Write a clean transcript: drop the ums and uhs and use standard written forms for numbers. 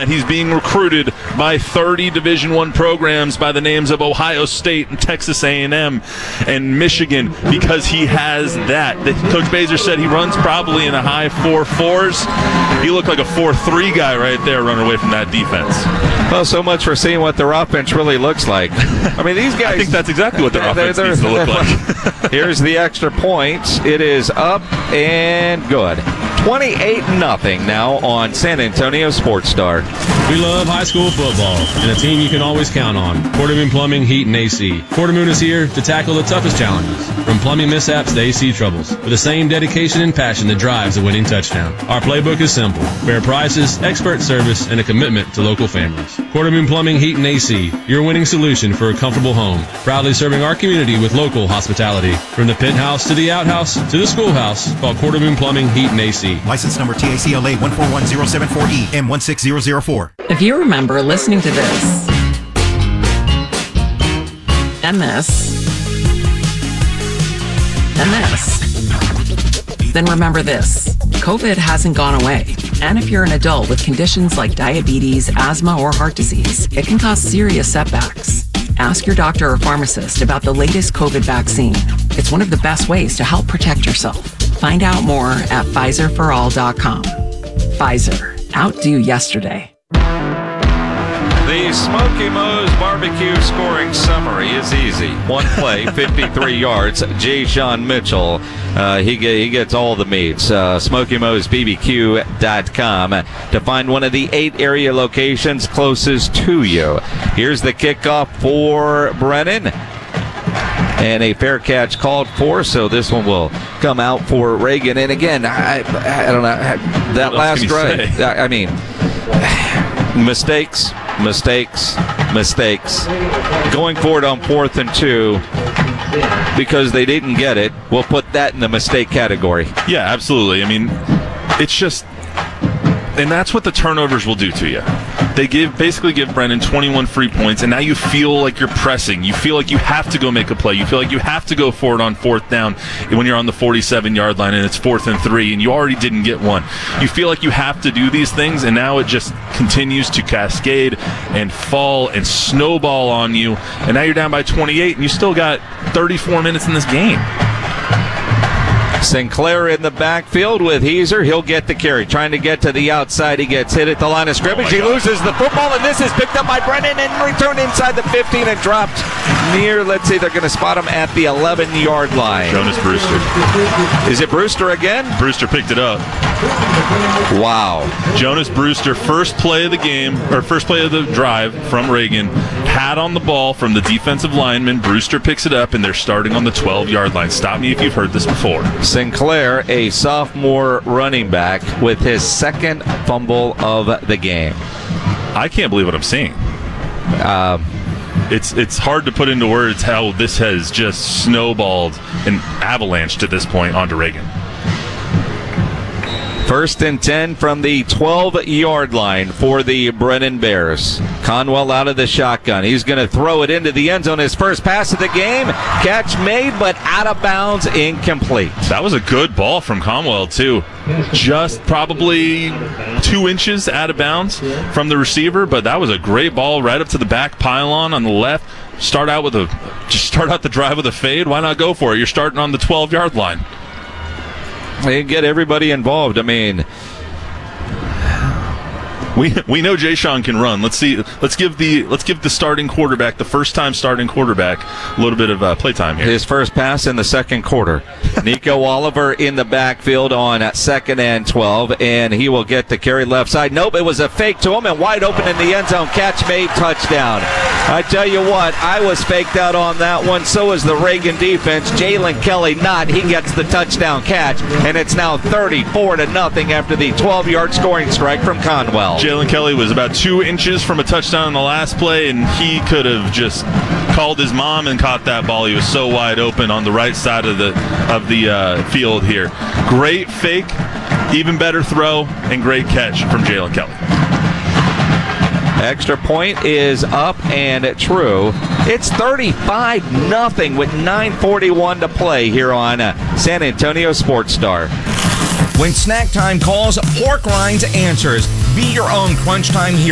that he's being recruited by 30 Division I programs by the names of Ohio State and Texas A&M and Michigan because he has that. Coach Baser said he runs probably in a high 4.4s. He looked like a 4.3 guy right there running away from that defense. Well, so much for seeing what their offense really looks like. I mean, these guys... I think that's exactly what their offense needs to look like. Here's the extra point. It is up and good. 28-0 now on San Antonio Sports Star. We love high school football and a team you can always count on. Quartermoon Plumbing, Heat, and AC. Quartermoon is here to tackle the toughest challenges, from plumbing mishaps to AC troubles, with the same dedication and passion that drives a winning touchdown. Our playbook is simple: fair prices, expert service, and a commitment to local families. Quartermoon Plumbing, Heat, and AC, your winning solution for a comfortable home. Proudly serving our community with local hospitality. From the pit house to the outhouse to the schoolhouse, call Quartermoon Plumbing, Heat, and AC. License number TACLA 141074E M16004. If you remember listening to this, and this, and this, then remember this: COVID hasn't gone away. And if you're an adult with conditions like diabetes, asthma, or heart disease, it can cause serious setbacks. Ask your doctor or pharmacist about the latest COVID vaccine. It's one of the best ways to help protect yourself. Find out more at PfizerForAll.com. Pfizer. Outdo yesterday. The Smoky Moe's barbecue scoring summary is easy. One play, 53 yards. Jay-Sean Mitchell, he gets all the meats. SmokyMoe'sBBQ.com to find one of the 8 area locations closest to you. Here's the kickoff for Brennan. And a fair catch called for, so this one will come out for Reagan. And again, I don't know, that last drive, I mean, mistakes. Going forward on 4th and 2 because they didn't get it, we'll put that in the mistake category. Yeah, absolutely. I mean, it's just, and that's what the turnovers will do to you. They basically give Brennan 21 free points, and now you feel like you're pressing. You feel like you have to go make a play. You feel like you have to go forward on 4th down when you're on the 47-yard line and it's 4th and 3, and you already didn't get one. You feel like you have to do these things, and now it just continues to cascade and fall and snowball on you, and now you're down by 28, and you still got 34 minutes in this game. Sinclair in the backfield with Heiser. He'll get the carry. Trying to get to the outside. He gets hit at the line of scrimmage. He loses the football, and this is picked up by Brennan and returned inside the 15 and dropped near, let's see, they're going to spot him at the 11-yard line. Jonas Brewster. Is it Brewster again? Brewster picked it up. Wow. Jonas Brewster, first play of the game, or first play of the drive from Reagan, had on the ball from the defensive lineman. Brewster picks it up, and they're starting on the 12-yard line. Stop me if you've heard this before. Sinclair, a sophomore running back, with his second fumble of the game. I can't believe what I'm seeing. It's hard to put into words how this has just snowballed and avalanched to this point onto Reagan. 1st and 10 from the 12-yard line for the Brennan Bears. Conwell out of the shotgun. He's going to throw it into the end zone. His first pass of the game. Catch made, but out of bounds, incomplete. That was a good ball from Conwell, too. Just probably 2 inches out of bounds from the receiver, but that was a great ball right up to the back pylon on the left. Start out the drive with a fade. Why not go for it? You're starting on the 12-yard line. They get everybody involved. I mean, we know Jay-Sean can run. Let's give the starting quarterback, the first-time starting quarterback, a little bit of playtime here. His first pass in the second quarter. Nico Oliver in the backfield on 2nd and 12, and he will get the carry left side. Nope, it was a fake to him, and wide open in the end zone. Catch made, touchdown. I tell you what, I was faked out on that one. So is the Reagan defense. Jalen Kelly not. He gets the touchdown catch, and it's now 34-0 after the 12-yard scoring strike from Conwell. Jalen Kelly was about 2 inches from a touchdown in the last play, and he could have just called his mom and caught that ball. He was so wide open on the right side of the field here. Great fake, even better throw, and great catch from Jalen Kelly. Extra point is up and true. It's 35-0 with 9:41 to play here on San Antonio Sports Star. When snack time calls, Pork Rinds answers. Be your own crunch time hero.